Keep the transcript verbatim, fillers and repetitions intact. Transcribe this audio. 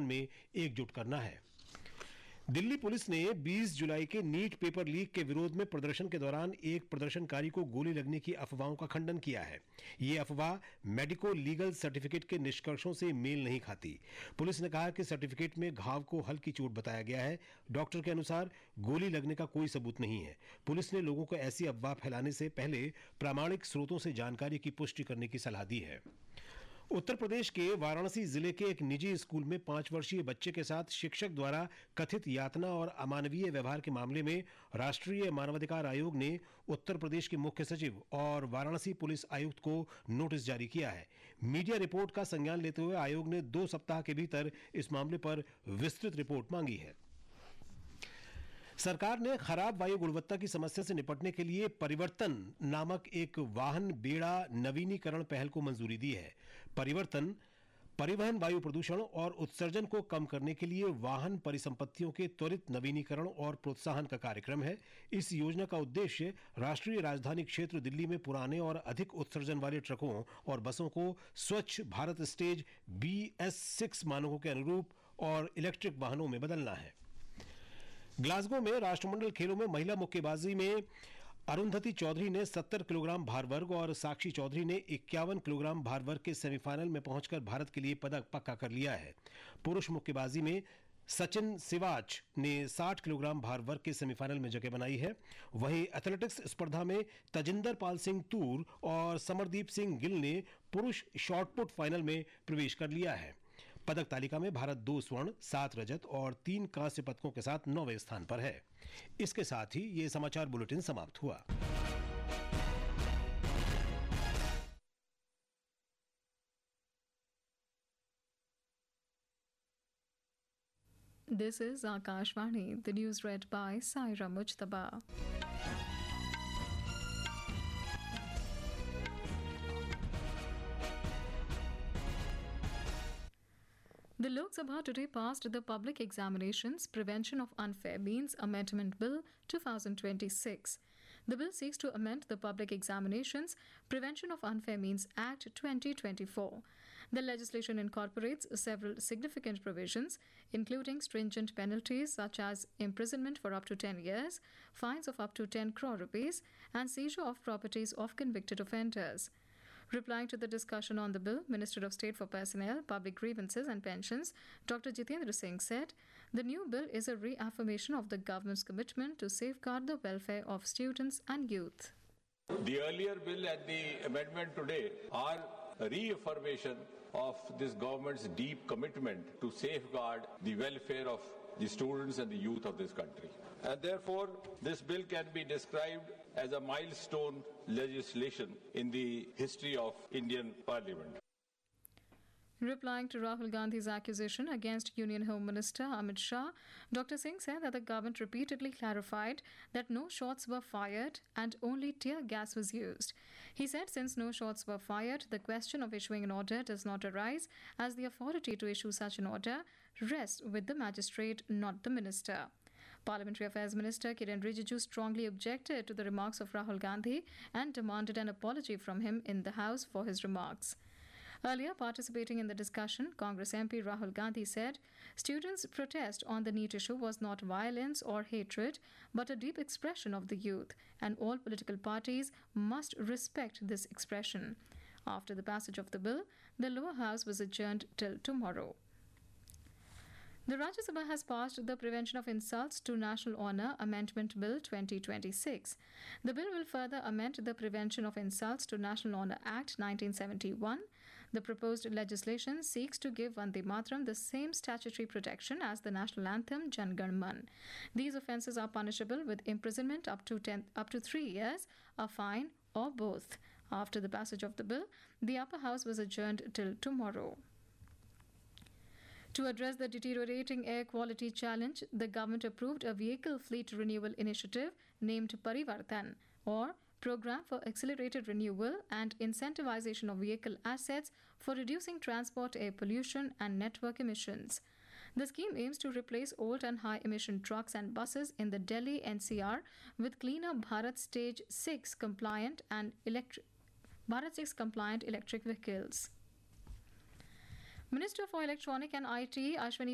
में एकजुट करना है। दिल्ली पुलिस ने बीस जुलाई के नीट पेपर लीक के विरोध में प्रदर्शन के दौरान एक प्रदर्शनकारी को गोली लगने की अफवाहों का खंडन किया है। ये अफवाह मेडिको लीगल सर्टिफिकेट के निष्कर्षों से मेल नहीं खाती। पुलिस ने कहा कि सर्टिफिकेट में घाव को हल्की चोट बताया गया है। डॉक्टर के अनुसार गोली लगने का कोई सबूत नहीं है। पुलिस ने लोगों को ऐसी अफवाह फैलाने से पहले प्रामाणिक स्रोतों से जानकारी की पुष्टि करने की सलाह दी है। उत्तर प्रदेश के वाराणसी जिले के एक निजी स्कूल में पांच वर्षीय बच्चे के साथ शिक्षक द्वारा कथित यातना और अमानवीय व्यवहार के मामले में राष्ट्रीय मानवाधिकार आयोग ने उत्तर प्रदेश के मुख्य सचिव और वाराणसी पुलिस आयुक्त को नोटिस जारी किया है। मीडिया रिपोर्ट का संज्ञान लेते हुए आयोग ने दो सप्ताह के भीतर इस मामले पर विस्तृत रिपोर्ट मांगी है। सरकार ने खराब वायु गुणवत्ता की समस्या से निपटने के लिए परिवर्तन नामक एक वाहन बेड़ा नवीनीकरण पहल को मंजूरी दी है। परिवर्तन परिवहन वायु प्रदूषण और उत्सर्जन को कम करने के लिए वाहन परिसंपत्तियों के त्वरित नवीनीकरण और प्रोत्साहन का कार्यक्रम है। इस योजना का उद्देश्य राष्ट्रीय राजधानी क्षेत्र दिल्ली में पुराने और अधिक उत्सर्जन वाले ट्रकों और बसों को स्वच्छ Bharat stage B S six मानकों के अनुरूप और इलेक्ट्रिक वाहनों में बदलना है। ग्लासगो में राष्ट्रमंडल खेलों में महिला मुक्केबाजी में अरुंधति चौधरी ने सत्तर किलोग्राम भार वर्ग और साक्षी चौधरी ने इक्यावन किलोग्राम भार वर्ग के सेमीफाइनल में पहुंचकर भारत के लिए पदक पक्का कर लिया है। पुरुष मुक्केबाजी में सचिन सिवाच ने साठ किलोग्राम भार वर्ग के सेमीफाइनल में जगह बनाई है। वहीं एथलेटिक्स स्पर्धा में तजिंदर पाल सिंह तूर और समरदीप सिंह गिल ने पुरुष शॉटपुट फाइनल में प्रवेश कर लिया है। पदक तालिका में भारत दो स्वर्ण, सात रजत और तीन कांस्य पदकों के साथ नौवें स्थान पर है। इसके साथ ही ये समाचार बुलेटिन समाप्त हुआ। This is Akashvani, the news read by Saira Mujtaba. The Lok Sabha today passed the Public Examinations Prevention of Unfair Means Amendment Bill twenty twenty-six. The bill seeks to amend the Public Examinations Prevention of Unfair Means Act twenty twenty-four. The legislation incorporates several significant provisions, including stringent penalties such as imprisonment for up to ten years, fines of up to ten crore rupees, and seizure of properties of convicted offenders. Replying to the discussion on the bill, Minister of State for Personnel, Public Grievances and Pensions, Doctor Jitendra Singh said, the new bill is a reaffirmation of the government's commitment to safeguard the welfare of students and youth. The earlier bill and the amendment today are a reaffirmation of this government's deep commitment to safeguard the welfare of the students and the youth of this country. And therefore, this bill can be described as a milestone legislation in the history of Indian Parliament. Replying to Rahul Gandhi's accusation against Union Home Minister Amit Shah, Doctor Singh said that the government repeatedly clarified that no shots were fired and only tear gas was used. He said since no shots were fired, the question of issuing an order does not arise, as the authority to issue such an order rests with the magistrate, not the minister. Parliamentary Affairs Minister Kiren Rijiju strongly objected to the remarks of Rahul Gandhi and demanded an apology from him in the House for his remarks. Earlier, participating in the discussion, Congress M P Rahul Gandhi said students' protest on the NEET issue was not violence or hatred, but a deep expression of the youth, and all political parties must respect this expression. After the passage of the bill, the lower house was adjourned till tomorrow. The Rajya Sabha has passed the Prevention of Insults to National Honour Amendment Bill twenty twenty-six. The bill will further amend the Prevention of Insults to National Honour Act nineteen seventy-one. The proposed legislation seeks to give Vande Mataram the same statutory protection as the national anthem Jan Gan Man. These offences are punishable with imprisonment up to ten, up to three years, a fine, or both. After the passage of the bill, the upper house was adjourned till tomorrow. To address the deteriorating air quality challenge, the government approved a vehicle fleet renewal initiative named Parivartan, or Program for Accelerated Renewal and Incentivization of Vehicle Assets for Reducing Transport Air Pollution and Network Emissions. The scheme aims to replace old and high-emission trucks and buses in the Delhi N C R with cleaner Bharat Stage six compliant and electric Bharat six compliant electric vehicles. Minister for Electronic and I T Ashwani